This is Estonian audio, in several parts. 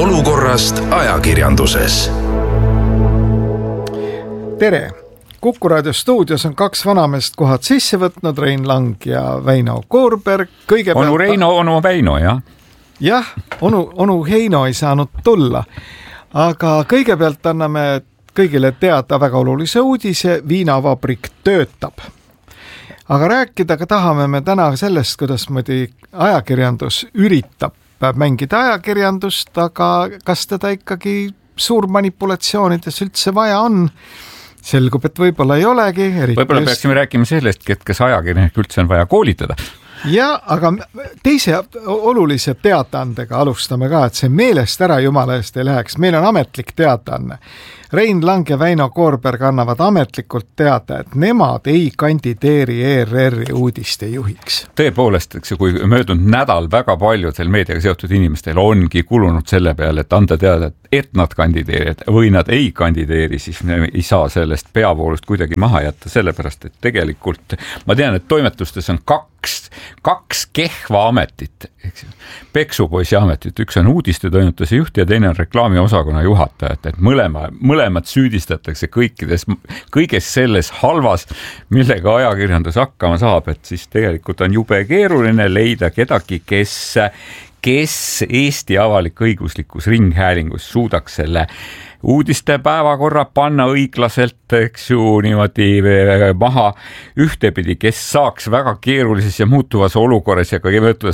olukorrast ajakirjanduses. Tere! Kuku Raadio stuudios on kaks vanameest kohad sisse võtnud, Rein Lang ja Väino Koorberg. Onu Reino, onu Väino, jah? Jah, onu Heino ei saanud tulla. Aga kõigepealt anname kõigile teada väga olulise uudise, viinavabrik töötab. Aga rääkida ka tahame me täna sellest, kuidas mõdi ajakirjandus üritab mängida ajakirjandust, aga kas teda ikkagi suur manipulatsioonides üldse vaja on? Selgub, et võib-olla ei olegi. Võib-olla peaksime rääkima sellest, et kas ajakirjanik üldse on vaja koolitada. Ja, aga teise olulise teataandega alustame ka, et see meelest ära jumala eest ei läheks. Meil on ametlik teataanne. Rein Lang ja Väino Koorberg annavad ametlikult teada, et nemad ei kandideeri ERR-i uudiste juhiks. Tõepoolest, kui möödunud nädal väga paljudel meediaga seotud inimestel ongi kulunud selle peale, et anda teada, et nad kandideerivad või nad ei kandideeri, siis me ei saa sellest peavoolust kuidagi maha jätta, sellepärast, et tegelikult ma tean, et toimetustes on kaks kehva ametit, peksupoisi ametit. Üks on uudistetoimetuse juht ja teine on reklaamiosakonna juhatajat, et mõlemad süüdistatakse kõiges selles halvas, millega ajakirjandus hakkama saab, et siis tegelikult on jube keeruline leida kedagi, kes Eesti avalik-õiguslikus ringhäälingus suudaks selle uudiste päevakorra panna õiglaselt, eks ju, niimoodi maha ühtepidi, kes saaks väga keerulises ja muutuvas olukorras ja ka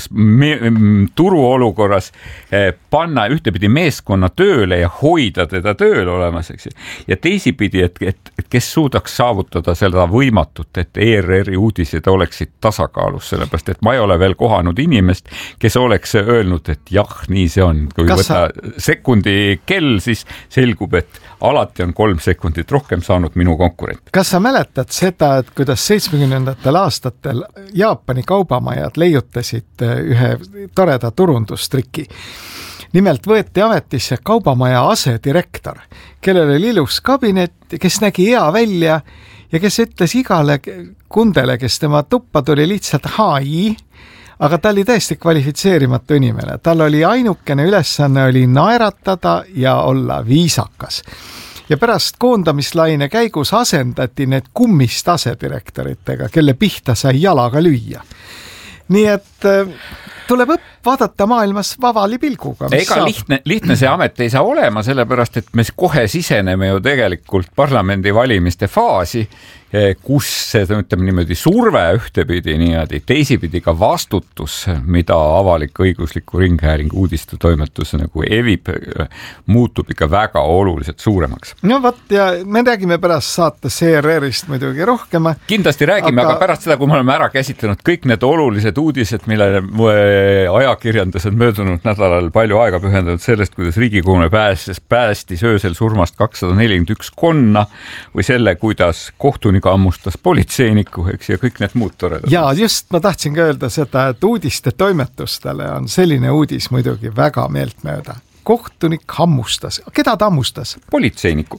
turuolukorras panna ühtepidi meeskonna tööle ja hoida teda tööl olemas, eks ju. Ja teisipidi, et kes suudaks saavutada seda võimatut, et ERR-i uudised oleksid tasakaalus, sellepärast, et ma ei ole veel kohanud inimest, kes oleks öelnud, et jah, nii see on. Kui võtta sekundi kell, siis selgub, et alati on 3 sekundit rohkem saanud minu konkurent. Kas sa mäletad seda, et kuidas 70. aastatel Jaapani kaubamajad leiutasid ühe toreda turundustriki? Nimelt võeti ametisse kaubamaja asedirektor, kellel oli ilus kabinet, kes nägi hea välja ja kes ütles igale kundele, kes tema tuppa tuli lihtsalt HI, aga ta oli täiesti kvalifitseerimatu inimene. Tal oli ainukene ülesanne oli naeratada ja olla viisakas. Ja pärast koondamislaine käigus asendati need kummist asedirektoritega, kelle pihta sai jalaga lüüa. Nii et tuleb vaadata maailmas vabali pilguga. Ega lihtne see amet ei saa olema, sellepärast, et me kohe siseneme ju tegelikult parlamendivalimiste faasi, kus see, ütleme niimoodi, surve ühtepidi niimoodi, teisipidi ka vastutus, mida avalik-õigusliku ringhäälingu uudistetoimetus nagu evib, muutub ikka väga oluliselt suuremaks. No võt, ja me räägime pärast saates ERR-ist muidugi rohkem. Kindlasti räägime, aga pärast seda, kui me oleme ära käsitlenud kõik need olulised uudised, millele ajakirjandus on möödunud nädalal palju aega pühendanud sellest, kuidas Riigikogu päästis öösel surmast 241 konna või selle, kuidas kohtunik ammustas politseiniku, eks, ja kõik need muud toredad. Ja just ma tahtsin ka öelda seda, et uudiste toimetustele on selline uudis muidugi väga meeltmööda. Kohtunik hammustas. Keda ta hammustas? Politseiniku.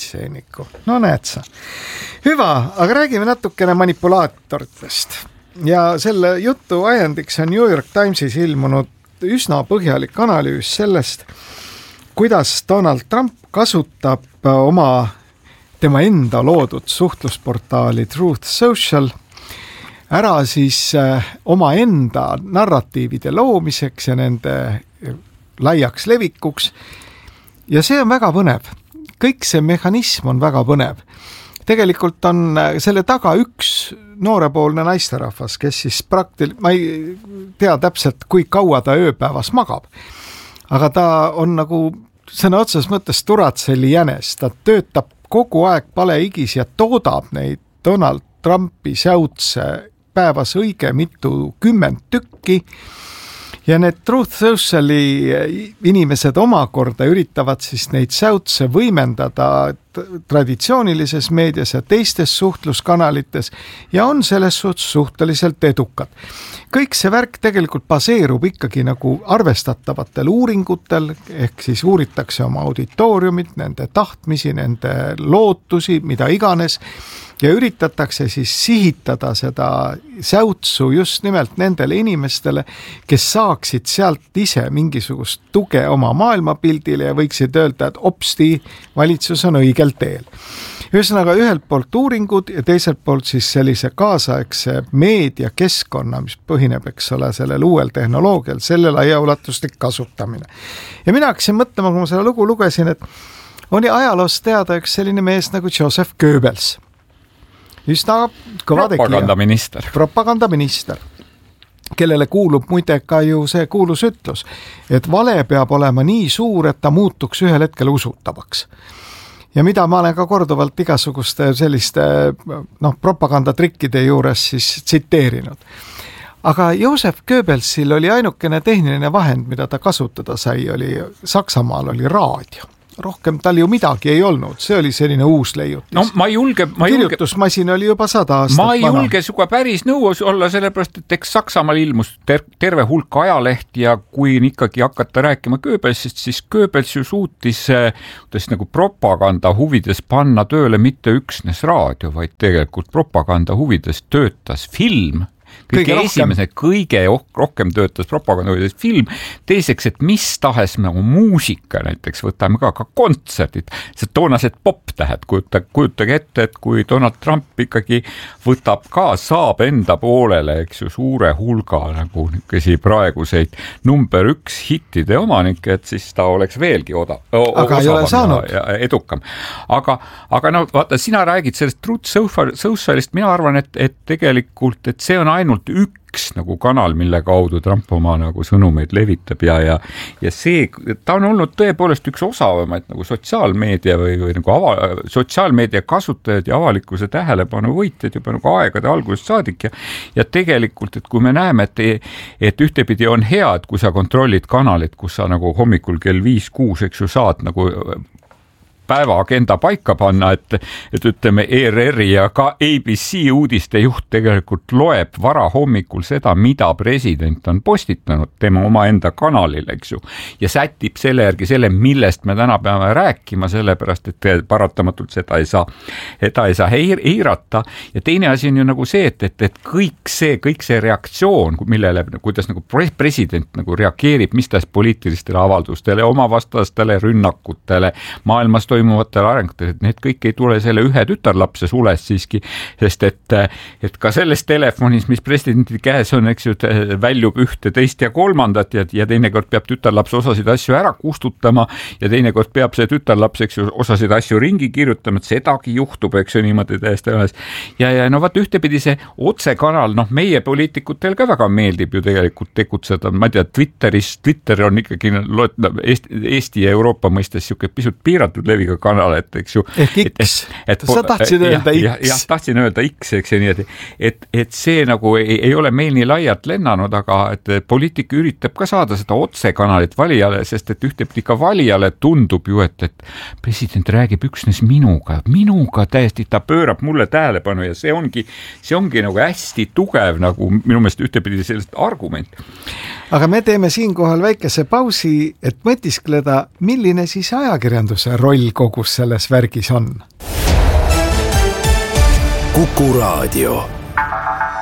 No näed sa. Hüva, aga räägime natukene manipulaatoritest. Ja selle jutu ajendiks on New York Timesis ilmunud üsna põhjalik analüüs sellest, kuidas Donald Trump kasutab tema enda loodud suhtlusportaali Truth Social ära siis oma enda narratiivide loomiseks ja nende laiaks levikuks. Ja see on väga põnev. Kõik see mehhanism on väga põnev. Tegelikult on selle taga üks noorepoolne naisterahvas, kes siis ma ei tea täpselt, kui kaua ta ööpäevas magab. Aga ta on nagu sõna otsas mõttes Turatselli jänes. Ta töötab kogu aeg paleigis ja toodab neid Donald Trumpi säutse päevas õige mitu 10 tükki. Ja need Truth Sociali inimesed omakorda üritavad siis neid säutse võimendada traditsioonilises meedias ja teistes suhtluskanalites ja on selles suhteliselt edukad. Kõik see värk tegelikult baseerub ikkagi nagu arvestatavatel uuringutel, ehk siis uuritakse oma auditooriumit, nende tahtmisi, nende lootusi, mida iganes. ja üritatakse siis sihitada seda säutsu just nimelt nendele inimestele, kes saaksid sealt ise mingisugust tuge oma maailmapildile ja võiksid öelda, et opsti, valitsus on õigel teel. Ühesõnaga ühelt poolt uuringud ja teiselt poolt siis sellise kaasaegse meediakeskkonna, mis põhineb, eks ole, sellel uuel tehnoloogial, selle laiaulatuslik kasutamine. Ja mina hakkasin mõtlema, kui ma selle lugu lugesin, et oli ajaloost teada üks selline mees nagu Joseph Goebbels. Üsna kõva tegija. Propagandaminister, kellele kuulub muide ka ju see kuulus ütlus, et vale peab olema nii suur, et ta muutuks ühel hetkel usutavaks. Ja mida ma olen ka korduvalt igasuguste selliste propagandatrikkide juures siis tsiteerinud. Aga Joseph Goebbelsil oli ainukene tehniline vahend, mida ta kasutada sai, oli Saksamaal oli raadio. Rohkem tal ju midagi ei olnud, see oli selline uus leiutis. No ma julge... Kirjutusmasin oli juba 100 aastat ma ei julge suga päris nõus olla, sellepärast, et eks Saksamaal ilmus terve hulk ajalehti ja kui ikkagi hakata rääkima Goebbelsist, siis Goebbels ju suutis nagu propaganda huvides panna tööle mitte üksnes raadio, vaid tegelikult propaganda huvides töötas film. Kõige rohkem töötas propagandoides film, teiseks, et mis tahes nagu muusika, näiteks võtame ka kontserdid, see toonased pop-tähed, kujutage ette, et kui Donald Trump ikkagi võtab ka, saab enda poolele, eks ju, suure hulga nagu niisuguseid praeguseid number 1 hittide omanikke, et siis ta oleks veelgi edukam. Aga no vaata, sina räägid sellest Truth Socialist, mina arvan, et tegelikult, et see on ainult üks nagu kanal, mille kaudu Trump oma nagu sõnumeid levitab ja see, ta on olnud tõepoolest üks osavamaid nagu sotsiaalmeedia või nagu sotsiaalmeedia kasutajad ja avalikkuse tähelepanu võitjad juba nagu aegade algusest saadik ja tegelikult, et kui me näeme, et ühtepidi on hea, et kui sa kontrollid kanalit, kus sa nagu hommikul kell 5-6, eks ju, saad nagu päevaagenda paika panna, et ütleme ERR ja ka ABC uudiste juht tegelikult loeb varahommikul seda, mida president on postitanud tema omaenda kanalil, eks ju, ja sätib selle järgi selle, millest me täna peame rääkima, sellepärast, et paratamatult seda ei saa eirata. Ja teine asi on ju nagu see, et kõik see reaktsioon, millele, kuidas nagu president nagu reageerib, mis tahes poliitilistele avaldustele, oma vastastele rünnakutele, maailmas toimuvatele arengutele, et need kõik ei tule selle ühe tütarlapse sules siiski, sest et ka selles telefonis, mis presidendi käes on, eks ju, väljub ühte, teist ja kolmandat ja teinekord peab tütarlaps osasid asju ära kustutama ja teinekord peab see tütarlaps, eks ju, osasid asju ringi kirjutama, et sedagi juhtub, eks ju, niimoodi täiesti ühes. Ja no vaat ühtepidi see otsekanal, meie poliitikutel ka väga meeldib ju tegelikult tegutseda, ma ei tea, Twitter on ikkagi Eesti ja Euroopa mõistes siuke pisut piiratud leviga kanal, et eks ju. Ehk X. Sa tahtsid öelda X. Jah, tahtsin öelda X, eks ja nii, et see nagu ei ole meil nii laialt lennanud, aga et poliitik üritab ka saada seda otsekanalit valijale, sest et ühtepidi ka valijale tundub ju, et president räägib üksnes minuga täiesti, ta pöörab mulle tähelepanu ja see ongi nagu hästi tugev nagu minu meelest ühtepidi sellest argument. Aga me teeme siinkohal väikese pausi, et mõtiskleda, milline siis ajakirjanduse roll kogus selles värgis on. Kuku Raadio.